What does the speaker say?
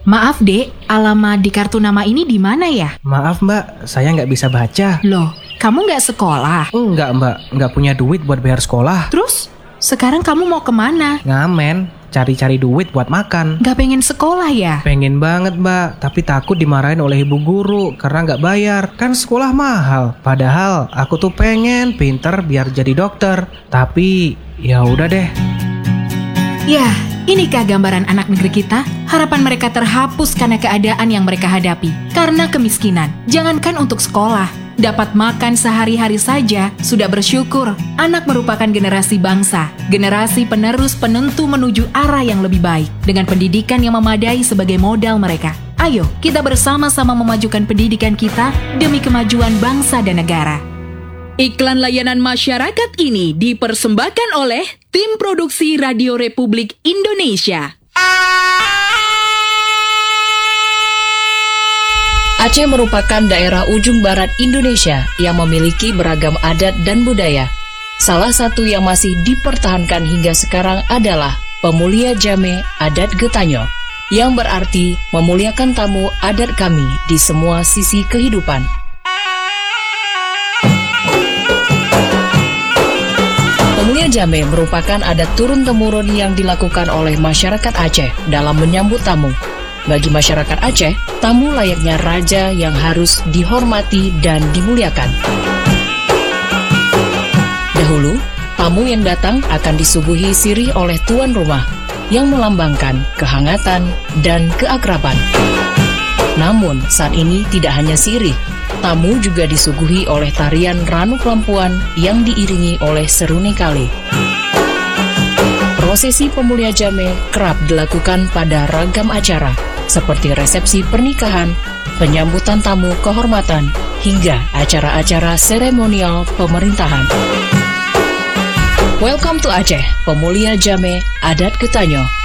Maaf dek, alamat di kartu nama ini di mana ya? Maaf mbak, saya nggak bisa baca. Loh, kamu nggak sekolah? Enggak mbak, nggak punya duit buat bayar sekolah. Terus, sekarang kamu mau kemana? Ngamen, cari-cari duit buat makan. Nggak pengen sekolah ya? Pengen banget mbak, tapi takut dimarahin oleh ibu guru karena nggak bayar. Kan sekolah mahal. Padahal aku tuh pengen pinter biar jadi dokter. Tapi ya udah deh. Yah, inikah gambaran anak negeri kita? Harapan mereka terhapus karena keadaan yang mereka hadapi. Karena kemiskinan, jangankan untuk sekolah, dapat makan sehari-hari saja sudah bersyukur. Anak merupakan generasi bangsa, generasi penerus penentu menuju arah yang lebih baik, dengan pendidikan yang memadai sebagai modal mereka. Ayo, kita bersama-sama memajukan pendidikan kita demi kemajuan bangsa dan negara. Iklan layanan masyarakat ini dipersembahkan oleh Tim Produksi Radio Republik Indonesia. Aceh merupakan daerah ujung barat Indonesia yang memiliki beragam adat dan budaya. Salah satu yang masih dipertahankan hingga sekarang adalah Pemulia Jame Adat Getanyo, yang berarti memuliakan tamu adat kami di semua sisi kehidupan. Pemulia Jame merupakan adat turun-temurun yang dilakukan oleh masyarakat Aceh dalam menyambut tamu. Bagi masyarakat Aceh, tamu layaknya raja yang harus dihormati dan dimuliakan. Dahulu, tamu yang datang akan disuguhi sirih oleh tuan rumah yang melambangkan kehangatan dan keakraban. Namun, saat ini tidak hanya sirih, tamu juga disuguhi oleh tarian Ranu Pelampuan yang diiringi oleh seruni kali. Prosesi Pemulia Jame kerap dilakukan pada ragam acara, seperti resepsi pernikahan, penyambutan tamu kehormatan, hingga acara-acara seremonial pemerintahan. Welcome to Aceh, Pemulia Jame Adat Getanyo.